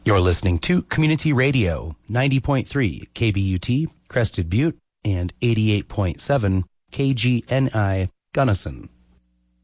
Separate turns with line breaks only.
You're listening to Community Radio, 90.3 KBUT, Crested Butte, and 88.7 KGNI, Gunnison.